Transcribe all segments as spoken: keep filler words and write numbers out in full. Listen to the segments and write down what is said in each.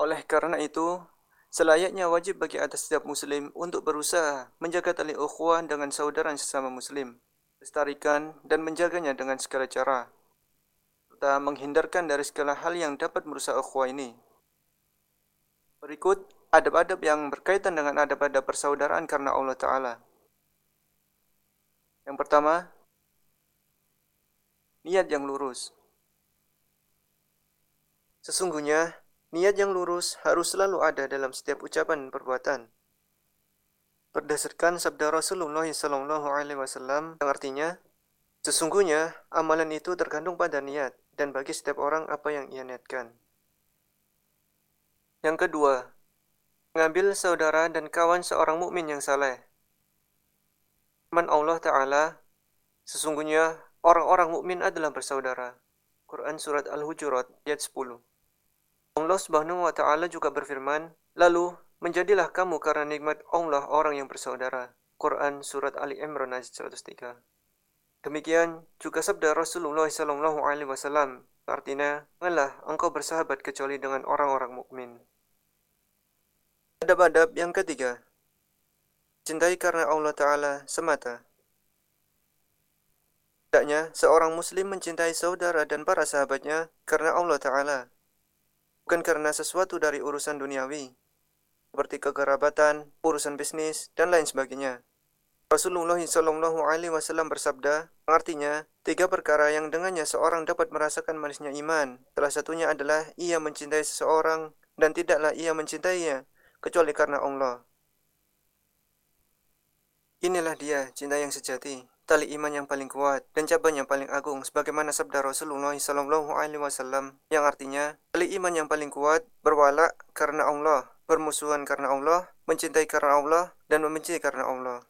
Oleh karena itu, selayaknya wajib bagi atas setiap muslim untuk berusaha menjaga tali ukhuwah dengan saudara sesama muslim, lestarikan dan menjaganya dengan segala cara, serta menghindarkan dari segala hal yang dapat merusak ukhuwah ini. Berikut adab-adab yang berkaitan dengan adab-adab persaudaraan karena Allah Ta'ala. Yang pertama, niat yang lurus. Sesungguhnya, niat yang lurus harus selalu ada dalam setiap ucapan dan perbuatan. Berdasarkan sabda Rasulullah shallallahu alaihi wasallam yang artinya, sesungguhnya amalan itu tergantung pada niat dan bagi setiap orang apa yang ia niatkan. Yang kedua, mengambil saudara dan kawan seorang mukmin yang saleh. Firman Allah Ta'ala, sesungguhnya orang-orang mukmin adalah bersaudara. Quran Surat Al-Hujurat ayat sepuluh. Allah Subhanahu wa Ta'ala juga berfirman, lalu menjadilah kamu karena nikmat Allah orang yang bersaudara. Quran Surat Ali Imran ayat seratus tiga. Demikian juga sabda Rasulullah shallallahu alaihi wasallam, artinya, janganlah engkau bersahabat kecuali dengan orang-orang mukmin. Adab-adab yang ketiga, cintai karena Allah Ta'ala semata. Hendaknya seorang muslim mencintai saudara dan para sahabatnya karena Allah Ta'ala, bukan karena sesuatu dari urusan duniawi, seperti kekerabatan, urusan bisnis, dan lain sebagainya. Rasulullah shallallahu alaihi wasallam bersabda, artinya, tiga perkara yang dengannya seorang dapat merasakan manisnya iman. Salah satunya adalah ia mencintai seseorang dan tidaklah ia mencintainya kecuali karena Allah. Inilah dia cinta yang sejati, tali iman yang paling kuat dan cabang yang paling agung, sebagaimana sabda Rasulullah shallallahu alaihi wasallam yang artinya, tali iman yang paling kuat berwala karena Allah, bermusuhan karena Allah, mencintai karena Allah, dan membenci karena Allah.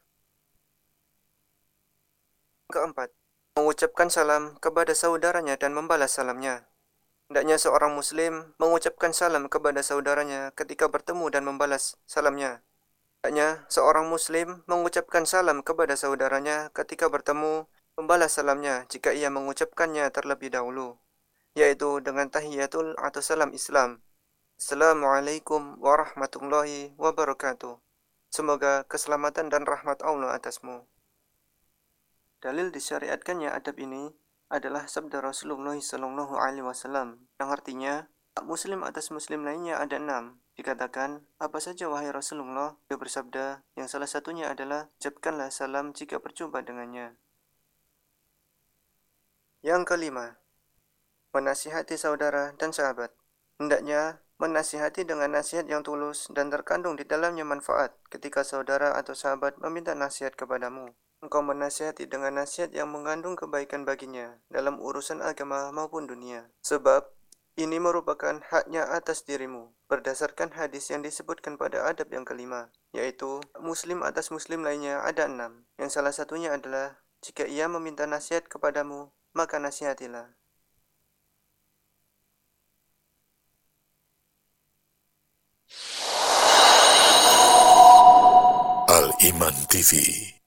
Keempat, mengucapkan salam kepada saudaranya dan membalas salamnya. Hendaknya seorang muslim mengucapkan salam kepada saudaranya ketika bertemu dan membalas salamnya. Hendaknya seorang muslim mengucapkan salam kepada saudaranya ketika bertemu, membalas salamnya jika ia mengucapkannya terlebih dahulu, yaitu dengan tahiyatul atau salam Islam. Assalamualaikum warahmatullahi wabarakatuh. Semoga keselamatan dan rahmat Allah atasmu. Dalil disyariatkannya adab ini adalah sabda Rasulullah shallallahu alaihi wasallam yang artinya, hak muslim atas muslim lainnya ada enam. Dikatakan, apa saja wahai Rasulullah? Dia bersabda, yang salah satunya adalah, ucapkanlah salam jika berjumpa dengannya. Yang kelima, menasihati saudara dan sahabat. Hendaknya menasihati dengan nasihat yang tulus dan terkandung di dalamnya manfaat ketika saudara atau sahabat meminta nasihat kepadamu. Engkau menasihati dengan nasihat yang mengandung kebaikan baginya dalam urusan agama maupun dunia. Sebab ini merupakan haknya atas dirimu, berdasarkan hadis yang disebutkan pada adab yang kelima, yaitu muslim atas muslim lainnya ada enam, yang salah satunya adalah, jika ia meminta nasihat kepadamu, maka nasihatilah. Al-Iman T V